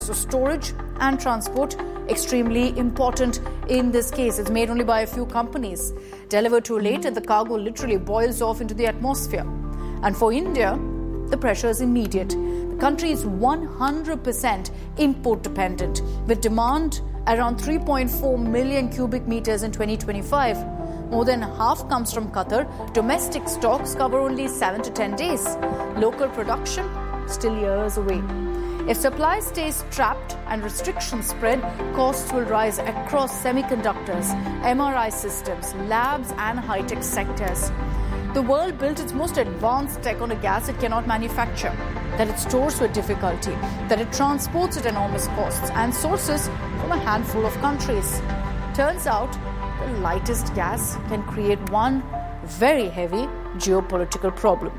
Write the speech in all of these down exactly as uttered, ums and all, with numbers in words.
So storage and transport, extremely important in this case. It's made only by a few companies. Delivered too late and the cargo literally boils off into the atmosphere. And for India, the pressure is immediate. The country is one hundred percent import dependent, with demand around three point four million cubic meters in twenty twenty-five. More than half comes from Qatar. Domestic stocks cover only seven to ten days. Local production still years away. If supply stays trapped and restrictions spread, costs will rise across semiconductors, M R I systems, labs and high-tech sectors. The world built its most advanced tech on a gas it cannot manufacture, that it stores with difficulty, that it transports at enormous costs and sources from a handful of countries. Turns out, the lightest gas can create one very heavy geopolitical problem.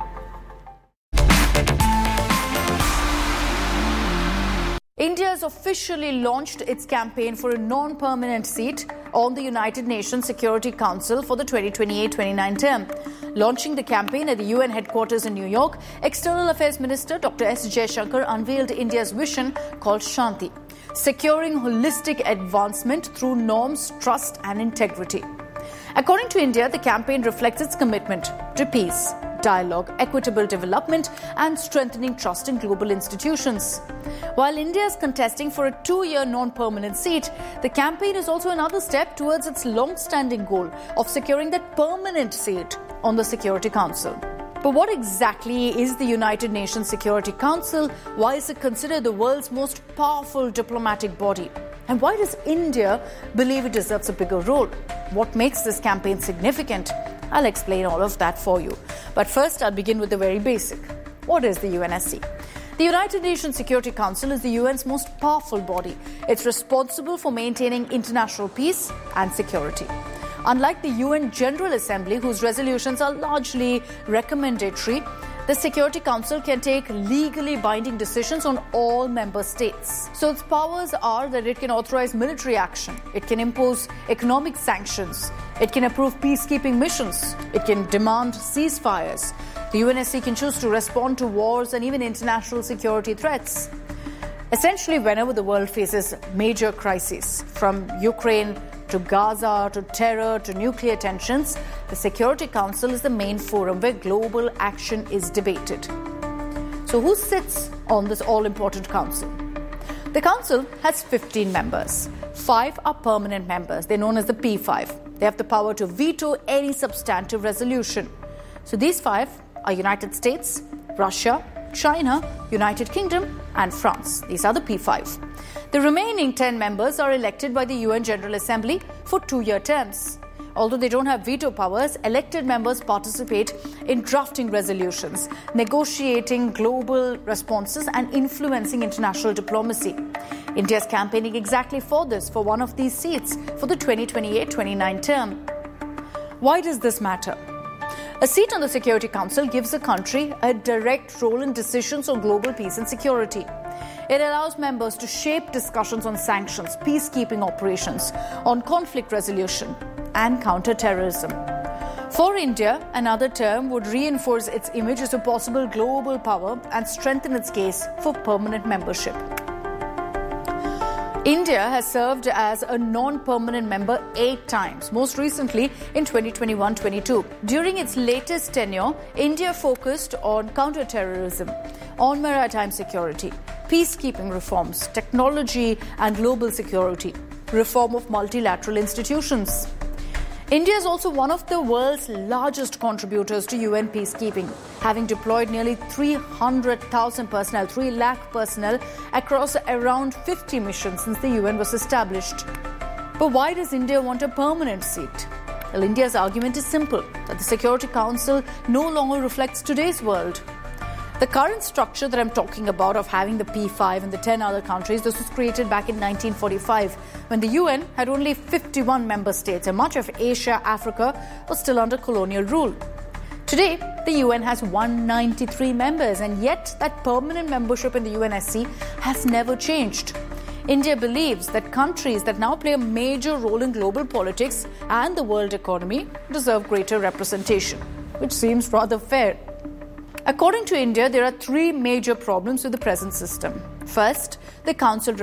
India has officially launched its campaign for a non-permanent seat on the United Nations Security Council for the twenty twenty-eight twenty-nine term. Launching the campaign at the U N headquarters in New York, External Affairs Minister Doctor S Jaishankar unveiled India's vision called Shanti, securing holistic advancement through norms, trust and integrity. According to India, the campaign reflects its commitment to peace, dialogue, equitable development and strengthening trust in global institutions. While India is contesting for a two-year non-permanent seat, the campaign is also another step towards its long-standing goal of securing that permanent seat on the Security Council. But what exactly is the United Nations Security Council? Why is it considered the world's most powerful diplomatic body? And why does India believe it deserves a bigger role? What makes this campaign significant? I'll explain all of that for you. But first, I'll begin with the very basic. What is the U N S C? The United Nations Security Council is the U N's most powerful body. It's responsible for maintaining international peace and security. Unlike the U N General Assembly, whose resolutions are largely recommendatory, the Security Council can take legally binding decisions on all member states. So its powers are that it can authorize military action, it can impose economic sanctions, it can approve peacekeeping missions, it can demand ceasefires. The U N S C can choose to respond to wars and even international security threats. Essentially, whenever the world faces major crises, from Ukraine to Gaza, to terror, to nuclear tensions, the Security Council is the main forum where global action is debated. So who sits on this all-important council? The council has fifteen members. Five are permanent members. They're known as the P five. They have the power to veto any substantive resolution. So these five are United States, Russia, China, United Kingdom and France. These are the P five. The remaining ten members are elected by the U N General Assembly for two-year terms. Although they don't have veto powers, elected members participate in drafting resolutions, negotiating global responses and influencing international diplomacy. India is campaigning exactly for this, for one of these seats for the twenty twenty-eight twenty-nine term. Why does this matter? A seat on the Security Council gives a country a direct role in decisions on global peace and security. It allows members to shape discussions on sanctions, peacekeeping operations, on conflict resolution and counter-terrorism. For India, another term would reinforce its image as a possible global power and strengthen its case for permanent membership. India has served as a non-permanent member eight times, most recently in twenty twenty-one twenty-two. During its latest tenure, India focused on counter-terrorism, on maritime security, peacekeeping reforms, technology and global security, reform of multilateral institutions. India is also one of the world's largest contributors to U N peacekeeping, having deployed nearly three hundred thousand personnel, three lakh personnel across around fifty missions since the U N was established. But why does India want a permanent seat? Well, India's argument is simple, that the Security Council no longer reflects today's world. The current structure that I'm talking about of having the P five and the ten other countries, this was created back in nineteen forty-five when the U N had only fifty-one member states and much of Asia, Africa was still under colonial rule. Today, the U N has one hundred ninety-three members and yet that permanent membership in the U N S C has never changed. India believes that countries that now play a major role in global politics and the world economy deserve greater representation, which seems rather fair. According to India, there are three major problems with the present system. First, the Council